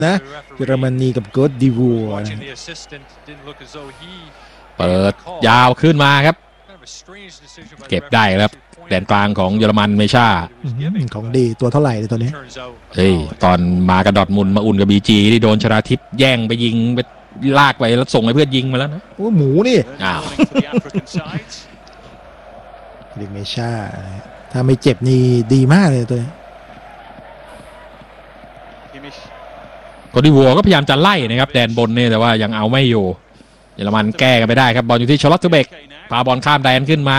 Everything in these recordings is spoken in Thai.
นะเยอรมนีกับโกดดิวัวเปิดยาวขึ้นมาครับเก็บได้ครับแดนกลางของเยอรมันเมช่าของดีตัวเท่าไหร่เลยตัวนี้เฮ้ยตอนมากับดอร์ทมุนด์มาอุ่นกับบีจีที่โดนชราทิพย์แย่งไปยิงไปลากไปแล้วส่งให้เพื่อนยิงมาแล้วนะโอ้หมูนี่อ้าวเด็กเมช่าถ้าไม่เจ็บนี่ดีมากเลยตัวนี้โกดิวัวก็พยายามจะไล่นะครับแดนบนเนี่ยแต่ว่ายังเอาไม่อยู่เยอรมันแก้กันไปได้ครับบอลอยู่ที่ชาร์ลอตเทเบกพาบอลข้ามแดนขึ้นมา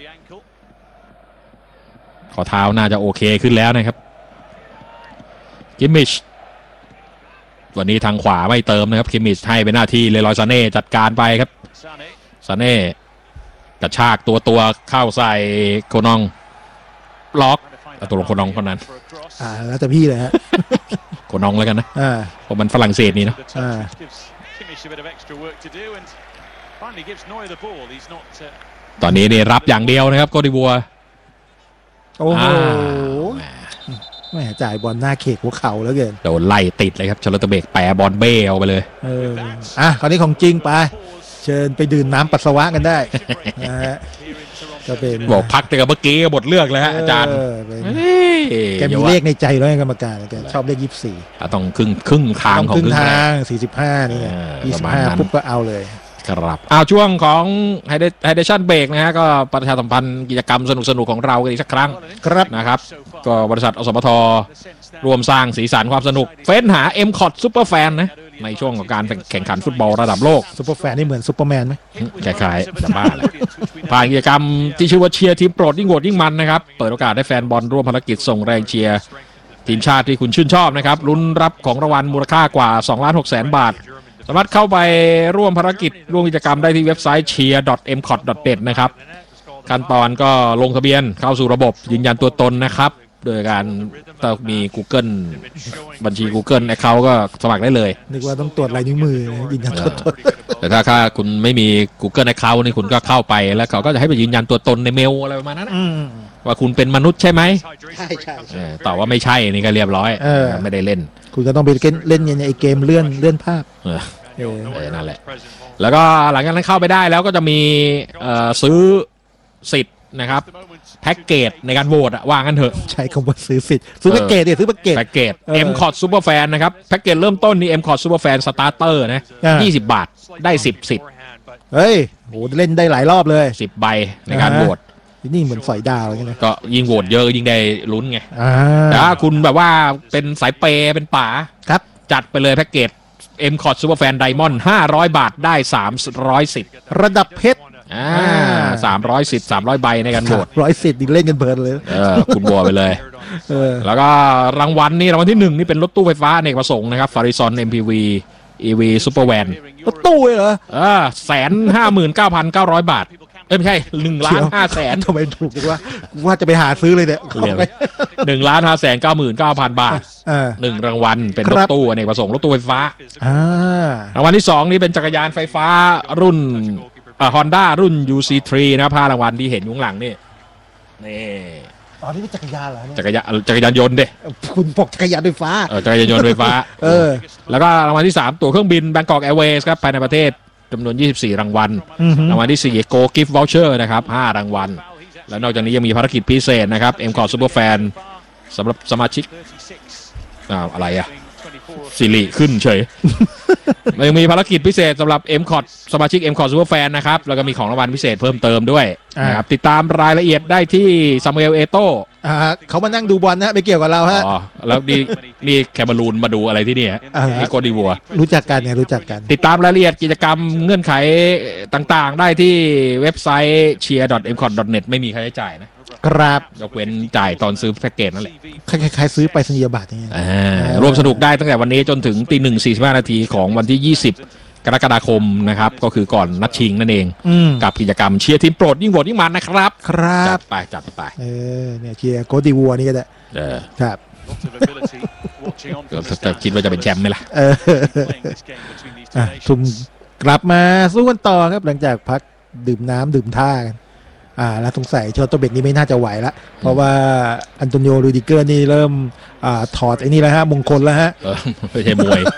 ขอเท้าน่าจะโอเคขึ้นแล้วนะครับคิมมิชวันนี้ทางขวาไม่เติมนะครับคิมมิชให้เป็นหน้าที่เลรอยซาเน่จัดการไปครับซาเน่กระชากตัวเข้าใส่โคนองล็อกตัวลงโคนองคนนั้นแล้วแต่พี่เลยฮะโคนองแล้วกันนะเพราะมันฝรั่งเศสนี่เนาะตอนนี้นี่รับอย่างเดียวนะครับโกดิวัวโอ้โหแม่จ่ายบอลหน้าเขกหัวเข่าแล้วเกินโดนไล่ติดเลยครับชาร์ลอตเทเบกแปรบอลเบ้เอาไปเลยคราวนี้ของจริงไปเชิญไปดื่มน้ำปัสสาวะกันได้นะฮะก็เป็นบอกพักแต่กับเมื่อกี้บทเลือกเลยฮะอาจารย์แกมีเลขในใจแล้วกรรมการแกชอบเลข24 ต้องครึ่งทางของครึ่งทาง45นี่25ปุ๊บก็เอาเลยครับช่วงของไฮเดชั่นเบรกนะฮะก็ประชาสัมพันธ์กิจกรรมสนุกของเรากันอีกสักครั้งครับนะครับก็บริษัทอสมทรวมสร้างสีสันความสนุกเฟ้นหา M-Cot Super Fan นะในช่วงของการแข่งขันฟุตบอลระดับโลกซุปเปอร์แฟนนี่เหมือนซุปเปอร์แมนไหมคล้ายๆแต่บ้าเลยผ่านกิจกรรมที่ชื่อว่าเชียร์ทีมโปรดยิ่งโหวตยิ่งมันนะครับเปิดโอกาสให้แฟนบอลร่วมภารกิจส่งแรงเชียร์ทีมชาติที่คุณชื่นชอบนะครับลุ้นรับของรางวัลมูลค่ากว่า 2,600,000 บาทสามารถเข้าไปร่วมภารกิจร่วมกิจกรรมได้ที่เว็บไซต์ cheer.mcot.net นะครับขั้นตอนก็ลงทะเบียนเข้าสู่ระบบยืนยันตัวตนนะครับโดยการต้องมี Google บัญชี Google Account ก็สมัครได้เลยนึกว่าต้องตรวจลายนิ้วมือยืนยันตัวตนแต่ถ้าคุณไม่มี Google Account นี่คุณก็เข้าไปแล้วเขาก็จะให้ไปยืนยันตัวตนในเมลอะไรประมาณนั้นว่าคุณเป็นมนุษย์ใช่ไหมใช่ตอบว่าไม่ใช่นี่ก็เรียบร้อยไม่ได้เล่นคุณก็ต้องไปเล่นในเกมเลื่อนภาพนั่นแหละแล้วก็หลังจากนั้นเข้าไปได้แล้วก็จะมีซื้อสิทธิ์นะครับแพ็กเกจในการโหวตว่างั้นเถอะใช้คำว่าซื้อสิทธิ์ซื้อแพ็กเกจซื้อแพ็กเกจ M-Cot Super Fan นะครับแพ็กเกจเริ่มต้นนี่ M-Cot Super Fan Starter นะ20 บาทได้10สิทธิ์เฮ้ยโหเล่นได้หลายรอบเลย 10ใบในการโหวตนี่เหมือนสอยดาวอย่างเงี้ยก็ยิ่งโหวตเยอะยิ่งได้ลุ้นไงแต่ถ้าคุณแบบว่าเป็นสายเปย์เป็นป๋าครับจัดไปเลยแพ็กเกจ M-Cot Super Fan Diamond 500 บาทได้300สิทธิ์ระดับเพชร 300สิทธิ์300ใบในการโหวต 100สิทธิ์เล่นกันเพลินเลยคุณบัวไปเลยแล้วก็รางวัลที่1นี่เป็นรถตู้ไฟฟ้าอเนกประสงค์นะครับ Farizon MPV EV Super Van รถตู้เหรอ 159,900 บาทไม่ใช่1,500,000 ทำไมถูกจังว่าจะไปหาซื้อเลยเนี่ย 1,599,900 บาท1รางวัลเป็นรถตู้อเนกประสงค์รถตู้ไฟฟ้ารางวัลที่2นี่เป็นจักรยานไฟฟ้ารุ่นHonda รุ่น UC3 นะ5รางวัลที่เห็นอยู่ข้างหลังนี่ตอนนี้เป็นจักรยานเหรอจักรยานยนต์ดิคุณบอกจักรยานไฟฟ้าจักรยานยนต์ไฟฟ้าแล้วก็รางวัลที่3ตั๋วเครื่องบิน Bangkok Airways ครับภายในประเทศจำนวน24รางวัลรางวัลที่4 Go Gift Voucher นะครับ5รางวัลแล้วนอกจากนี้ยังมีภารกิจพิเศษนะครับ M-Cot Super Fan สำหรับสมาชิกอะไรสิริขึ้นเฉยยังมีภารกิจพิเศษสำหรับ M-Cot สมาชิก M-Cot Super Fan นะครับแล้วก็มีของรางวัลพิเศษเพิ่มเติมด้วยนะครับติดตามรายละเอียดได้ที่ซามูเอล เอโต้เขามานั่งดูบอลนะไม่เกี่ยวกับเราฮะแล้วนี่แคมารูนมาดูอะไรที่นี่ที่โกดิวัวรู้จักกันเนี่ยรู้จักกันติดตามรายละเอียดกิจกรรมเงื่อนไขต่างๆได้ที่เว็บไซต์ cheer.mcot.net ไม่มีค่าใช้จ่ายนะครับยกเว้นจ่ายตอนซื้อแพ็กเกจนั่นแหละคล้ายๆซื้อไปสัญญาบัตรนี่ร่วมสนุกได้ตั้งแต่วันนี้จนถึง 1:45 น.ของวันที่20กรกฎาคมนะครับก็คือก่อนนัดชิงนั่นเองกับกิจกรรมเชียร์ทีมโปรดยิ่งโหวตยิ่งมันนะครับจัดไปเนี่ยเชียร์โกดิวัวนี่ก็ได้ครับจะคิดว่าจะเป็นแชมป์ไหมล่ะทุ่มกลับมาสู้กันต่อครับหลังจากพักดื่มน้ำดื่มท่ากันแล้วสงสัยชอตโตเบกนี่ไม่น่าจะไหวแล้วเพราะว่าอันโตนิโอ รูดิเกอร์นี่เริ่มถอดไอ้นี่แล้วฮะมงคลแล้วฮะไม่ใช่มวย